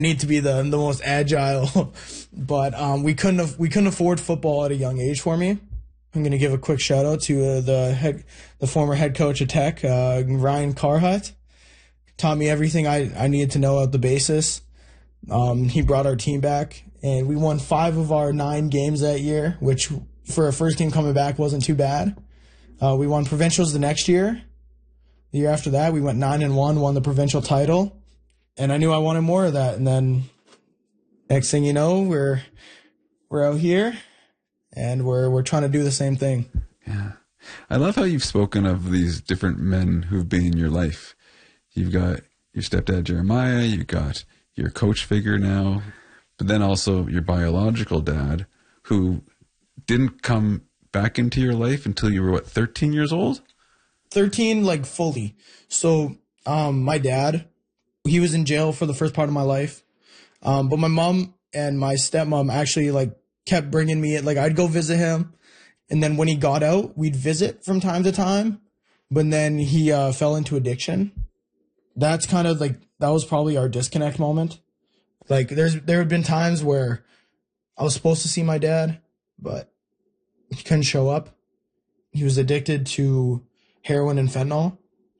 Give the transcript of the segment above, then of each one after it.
need to be the most agile, but we couldn't afford football at a young age for me. I'm going to give a quick shout out to the former head coach of Tech, Ryan Carhut. Taught me everything I needed to know at the basis. He brought our team back, and we won 5 of our 9 games that year, which for a first team coming back wasn't too bad. We won provincials the next year. The year after that, we went 9-1, won the provincial title. And I knew I wanted more of that. And then next thing you know, we're out here and we're trying to do the same thing. Yeah. I love how you've spoken of these different men who've been in your life. You've got your stepdad, Jeremiah. You've got your coach figure now, but then also your biological dad, who didn't come back into your life until you were, 13 years old? 13, like, fully. So, my dad, he was in jail for the first part of my life. But my mom and my stepmom actually, like, kept bringing me, like, I'd go visit him. And then when he got out, we'd visit from time to time. But then he fell into addiction. That's kind of, like, that was probably our disconnect moment. Like, there had been times where I was supposed to see my dad, but he couldn't show up. He was addicted to heroin and fentanyl,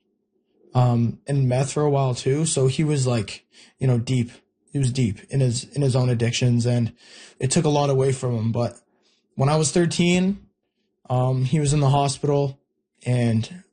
and meth for a while too. So he was like, deep. He was deep in his own addictions, and it took a lot away from him. But when I was 13, he was in the hospital, and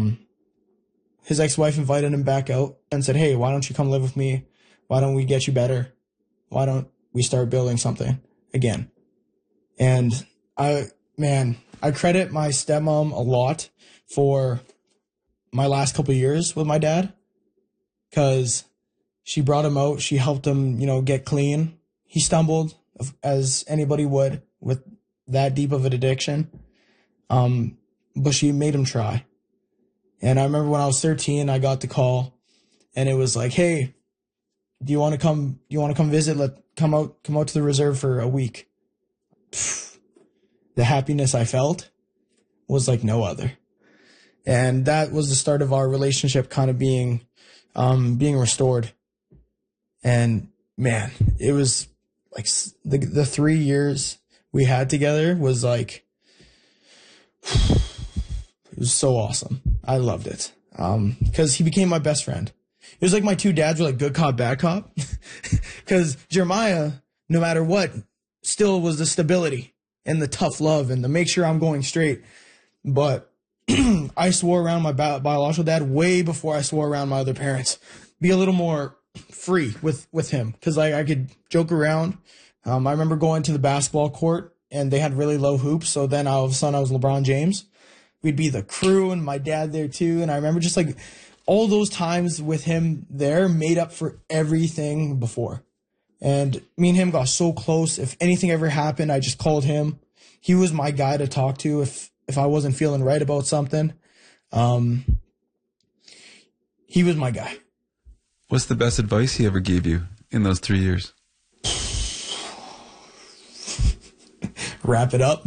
his ex-wife invited him back out and said, "Hey, why don't you come live with me? Why don't we get you better? Why don't we start building something again?" And I credit my stepmom a lot for my last couple of years with my dad, because she brought him out. She helped him, get clean. He stumbled, as anybody would, with that deep of an addiction. But she made him try. And I remember when I was 13, I got the call, and it was like, "Hey, do you want to come visit? Come out to the reserve for a week." The happiness I felt was like no other. And that was the start of our relationship kind of being restored. And man, it was like the 3 years we had together was like, it was so awesome. I loved it. Because he became my best friend. It was like my 2 dads were like good cop, bad cop. Because Jeremiah, no matter what, still was the stability and the tough love and the make sure I'm going straight. But I swore around my biological dad way before I swore around my other parents. Be a little more free with him, because I could joke around. I remember going to the basketball court and they had really low hoops. So then all of a sudden I was LeBron James. We'd be the crew and my dad there too. And I remember just like all those times with him there made up for everything before. And me and him got so close. If anything ever happened, I just called him. He was my guy to talk to if I wasn't feeling right about something. He was my guy. What's the best advice he ever gave you in those 3 years? Wrap it up.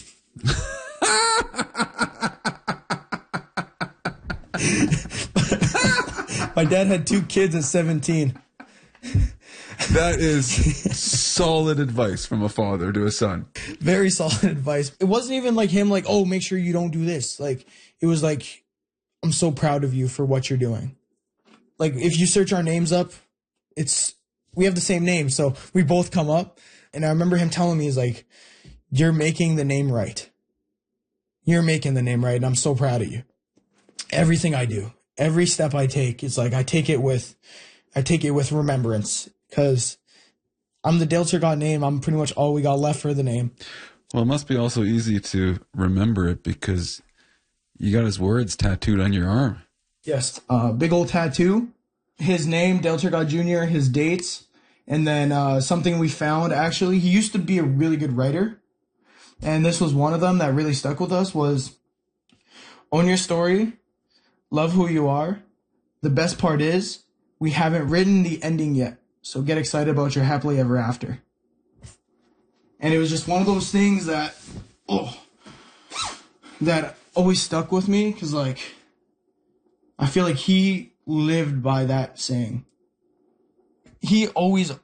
My dad had 2 kids at 17. That is solid advice from a father to a son. Very solid advice. It wasn't even like him like, "Oh, make sure you don't do this." Like, it was like, "I'm so proud of you for what you're doing." Like, if you search our names up, we have the same name, so we both come up. And I remember him telling me, he's like, "You're making the name right. You're making the name right, and I'm so proud of you." Everything I do, every step I take, it's like I take it with remembrance, because I'm the Dale Turcotte name. I'm pretty much all we got left for the name. Well, it must be also easy to remember it because you got his words tattooed on your arm. Yes, big old tattoo. His name, Dale Turcotte Jr., his dates, and then something we found, actually. He used to be a really good writer, and this was one of them that really stuck with us, was own your story, love who you are. The best part is we haven't written the ending yet, so get excited about your happily ever after. And it was just one of those things that always stuck with me, because like I feel like he lived by that saying. he always